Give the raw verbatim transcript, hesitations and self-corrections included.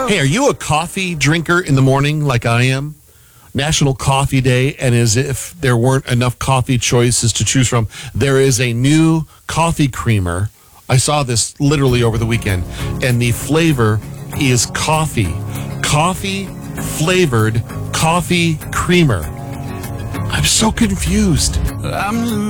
Hey, are you a coffee drinker in the morning like I am? National Coffee Day, and as if there weren't enough coffee choices to choose from, there is a new coffee creamer. I saw this literally over the weekend, and the flavor is coffee. Coffee flavored coffee creamer. I'm so confused. I'm